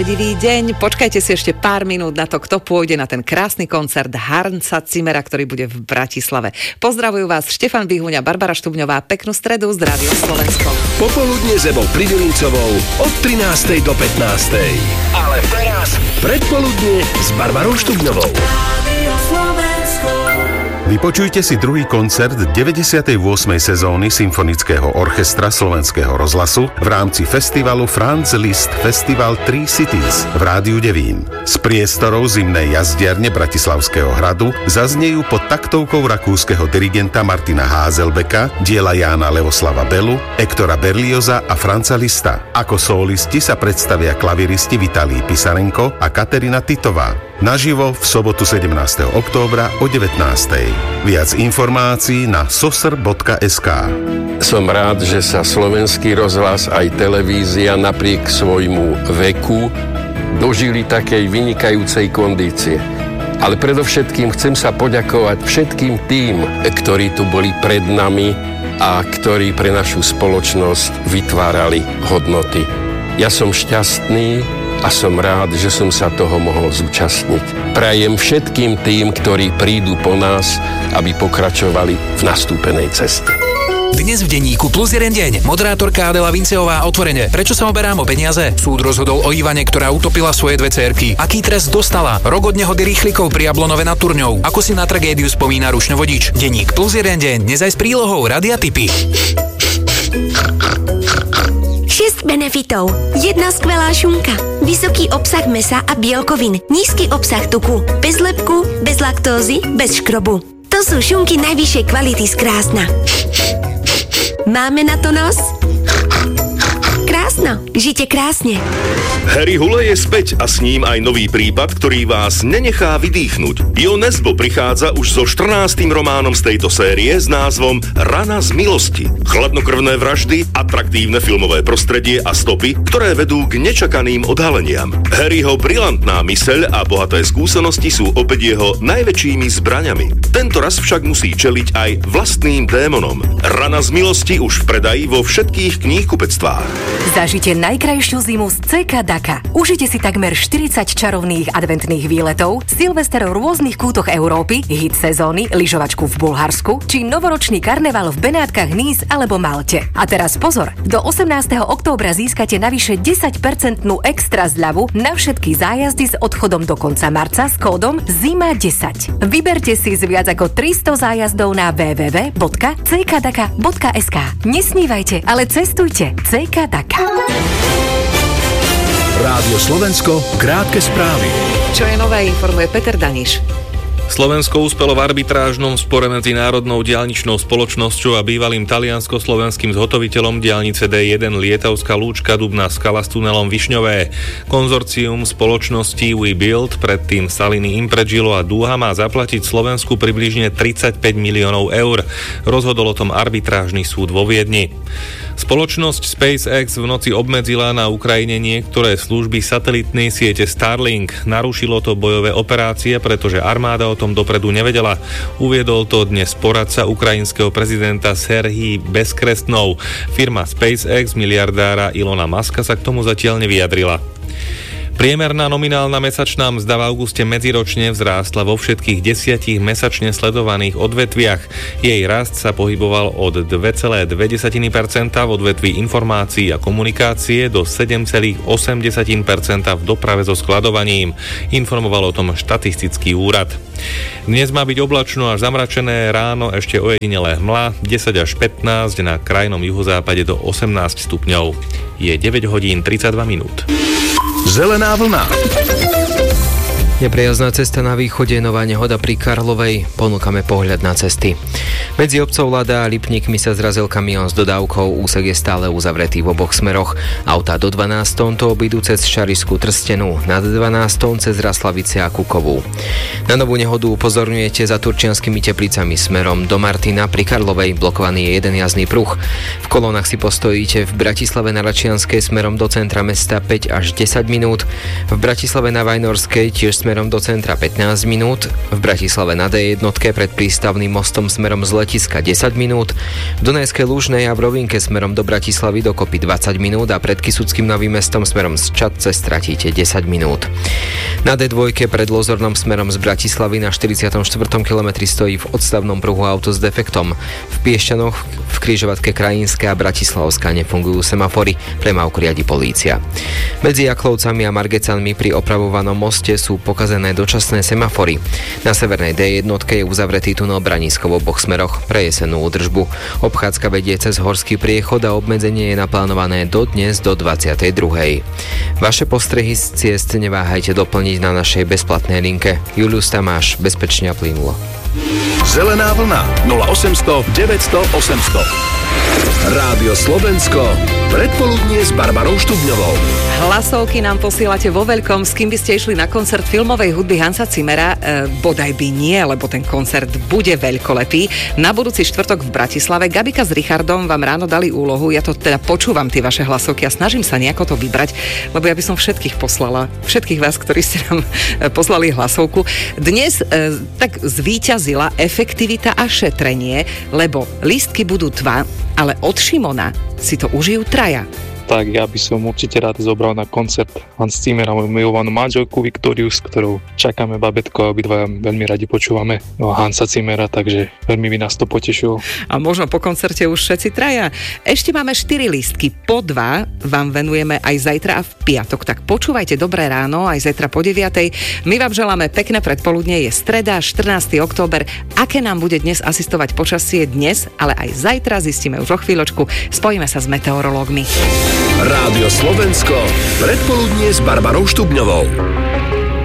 Divý deň, počkajte si ešte pár minút na to, kto pôjde na ten krásny koncert Hansa Zimmera, ktorý bude v Bratislave. Pozdravujú vás Štefan Bihuňa, Barbara Štubňová, peknú stredu z Rádio Slovensko. Popoludne s Ebou Pridelincovou od 13. do 15. Ale teraz predpoludne s Barbarou Štubňovou. Vypočujte si druhý koncert 98. sezóny Symfonického orchestra Slovenského rozhlasu v rámci festivalu Franz Liszt Festival 3 Cities v Rádiu Devín. Z priestorov zimnej jazdiarne Bratislavského hradu zaznejú pod taktovkou rakúskeho dirigenta Martina Házelbeka diela Jána Levoslava Belu, Ektora Berlioza a Franza Liszta. Ako solisti sa predstavia klaviristi Vitalij Pisarenko a Katerina Titová. Naživo v sobotu 17. októbra o 19. Viac informácií na sosr.sk. Som rád, že sa Slovenský rozhlas aj televízia napriek svojmu veku dožili takej vynikajúcej kondície. Ale predovšetkým chcem sa poďakovať všetkým tým, ktorí tu boli pred nami a ktorí pre našu spoločnosť vytvárali hodnoty. Ja som šťastný a som rád, že som sa toho mohol zúčastniť. Prajem všetkým tým, ktorí prídu po nás, aby pokračovali v nastúpenej ceste. Dnes v denníku Plus jeden deň. Moderátorka Adela Vinceová otvorene. Prečo sa oberám o peniaze? Súd rozhodol o Ivane, ktorá utopila svoje dve dcérky. Aký trest dostala? Rok od nehody rýchlikov pri Jablonove nad Turňou. Ako si na tragédiu spomína rušňovodič? Denník Plus jeden deň. Dnes aj s prílohou Radia tipy. 6 benefitov. 1 skvelá šunka. Vysoký obsah mäsa a bielkovín. Nízky obsah tuku. Bez lepku, bez laktózy, bez škrobu. To sú šunky najvyššej kvality z Krásna. Máme na to nos? Krásno. Žite krásne. Harry Hole je späť a s ním aj nový prípad, ktorý vás nenechá vydýchnuť. Jo Nesbo prichádza už so 14. románom z tejto série s názvom Rana z milosti. Chladnokrvné vraždy, atraktívne filmové prostredie a stopy, ktoré vedú k nečakaným odhaleniam. Harryho brilantná myseľ a bohaté skúsenosti sú opäť jeho najväčšími zbraňami. Tento raz však musí čeliť aj vlastným démonom. Rana z milosti už v predaji vo všetkých kníhkupectvách. Zažite najkrajšiu zimu z CK Daka. Užite si takmer 40 čarovných adventných výletov, Silvester v rôznych kútoch Európy, hit sezóny, lyžovačku v Bulharsku, či novoročný karneval v Benátkach, Nice alebo Malte. A teraz pozor, do 18. októbra získate navyše 10% extra zľavu na všetky zájazdy s odchodom do konca marca s kódom ZIMA10. Vyberte si z viac ako 300 zájazdov na www.ckdaka.sk. Nesnívajte, ale cestujte. CK Daka. Rádio Slovensko, krátke správy. Čo je nové, informuje Peter Daniš. Slovensko uspelo v arbitrážnom spore medzi Národnou diaľničnou spoločnosťou a bývalým taliansko-slovenským zhotoviteľom diaľnice D1 Lietavská Lúčka Dubná Skala s tunelom Višňové. Konzorcium spoločností WeBuild, predtým Saliny Impregilo a Dúha má zaplatiť Slovensku približne 35 miliónov eur. Rozhodol o tom arbitrážny súd vo Viedni. Spoločnosť SpaceX v noci obmedzila na Ukrajine niektoré služby satelitnej siete Starlink. Narušilo to bojové operácie, pretože armáda o tom dopredu nevedela. Uviedol to dnes poradca ukrajinského prezidenta Serhij Bezkrestnov. Firma SpaceX miliardára Ilona Muska sa k tomu zatiaľ nevyjadrila. Priemerná nominálna mesačná mzda v auguste medziročne vzrástla vo všetkých 10 mesačne sledovaných odvetviach. Jej rast sa pohyboval od 2,2% v odvetví informácií a komunikácie do 7,8% v doprave so skladovaním. Informoval o tom štatistický úrad. Dnes má byť oblačno až zamračené, ráno ešte ojedinelé hmla, 10 až 15, na krajnom juhozápade do 18 stupňov. Je 9 hodín 32 minút. Zelená vlna. Neprejazdná cesta na východe, nová nehoda pri Karlovej. Ponúkame pohľad na cesty. Medzi obcov Lada a Lipníkmi sa zrazil kamión s dodávkou, úsek je stále uzavretý v oboch smeroch. Autá do 12 tón to obídu cez Šarišskú Trstenú, nad 12 tón cez Raslavice a Kukovú. Na novú nehodu upozorňujete za Turčianskými Teplicami smerom do Martina. Pri Karlovej blokovaný je jeden jazdný pruh. V kolónach si postojíte v Bratislave na Račianskej smerom do centra mesta 5 až 10 minút. V Bratislave na Vajnorskej tiež smerom smerom do centra 15 minút, v Bratislave na D1 pred prístavným mostom smerom z letiska 10 minút, v Dunajskej Lužnej a v Rovinke smerom do Bratislavy dokopy 20 minút a pred Kysuckým Novým Mestom smerom z Čadce stratíte 10 minút. Na D2 pred Lozornom smerom z Bratislavy na 44. kilometri stojí v odstavnom pruhu auto s defektom. V Piešťanoch, v križovatke Krajinské a Bratislavská nefungujú semafory, premávku riadi polícia. Medzi Jaklovcami a Margecanmi pri opravovanom moste sú pokazené dočasné semafory. Na severnej D1 je uzavretý tunel Branisko v oboch smeroch pre jesennú údržbu. Obchádzka vedie cez horský priechod a obmedzenie je naplánované do dnes do 22. Vaše postrehy z ciest neváhajte doplniť na našej bezplatnej linke. Julius Tamáš, bezpečne a plynulo. Zelená vlna 0800 900 800. Rádio Slovensko. Predpoludnie s Barbarou Štubňovou. Hlasovky nám posielate vo veľkom, s kým by ste išli na koncert filmovej hudby Hansa Zimmera. Bodaj by nie, lebo ten koncert bude veľkolepý. Na budúci štvrtok v Bratislave Gabika s Richardom vám ráno dali úlohu. Ja to teda počúvam, tie vaše hlasovky a snažím sa nejako to vybrať, lebo ja by som všetkých poslala. Všetkých vás, ktorí ste nám poslali hlasovku. Dnes tak zvíťazila efektivita a šetrenie, lebo lístky budú 2, ale od Šimona si to užijú 3. Tak ja by som určite rád zobral na koncert Hans Zimmera, moju milovanú manželku Viktóriu, s ktorou čakáme babetko a obidvaja veľmi radi počúvame Hansa Zimmera, takže veľmi by nás to potešilo. A možno po koncerte už všetci 3. Ešte máme 4 lístky, po 2 vám venujeme aj zajtra a v piatok, tak počúvajte Dobré ráno aj zajtra po 9. My vám želáme pekné predpoludnie, je streda, 14. október. Aké nám bude dnes asistovať počasie dnes, ale aj zajtra zistíme už o chvíľočku. Spojíme sa s meteorológmi. Rádio Slovensko. Predpoludnie s Barbarou Štubňovou.